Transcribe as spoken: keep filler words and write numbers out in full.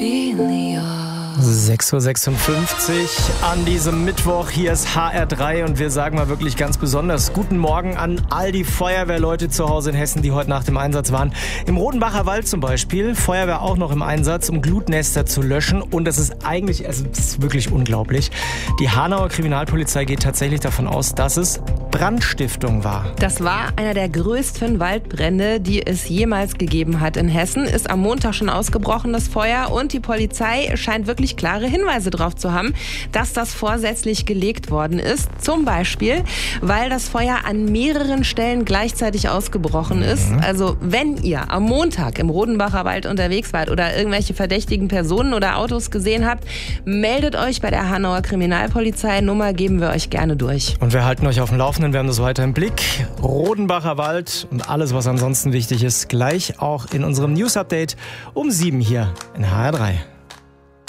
sechs Uhr sechsundfünfzig an diesem Mittwoch. Hier ist H R drei und wir sagen mal wirklich ganz besonders guten Morgen an all die Feuerwehrleute zu Hause in Hessen, die heute Nacht im Einsatz waren. Im Rodenbacher Wald zum Beispiel, Feuerwehr auch noch im Einsatz, um Glutnester zu löschen. Und das ist eigentlich, also das ist wirklich unglaublich. Die Hanauer Kriminalpolizei geht tatsächlich davon aus, dass es Brandstiftung war. Das war einer der größten Waldbrände, die es jemals gegeben hat in Hessen. Ist am Montag schon ausgebrochen, das Feuer. Und die Polizei scheint wirklich klare Hinweise darauf zu haben, dass das vorsätzlich gelegt worden ist. Zum Beispiel, weil das Feuer an mehreren Stellen gleichzeitig ausgebrochen mhm. ist. Also wenn ihr am Montag im Rodenbacher Wald unterwegs wart oder irgendwelche verdächtigen Personen oder Autos gesehen habt, meldet euch bei der Hanauer Kriminalpolizei. Nummer geben wir euch gerne durch. Und wir halten euch auf dem Laufenden. Wir haben das weiter im Blick. Rodenbacher Wald und alles, was ansonsten wichtig ist, gleich auch in unserem News-Update um sieben hier in H R drei.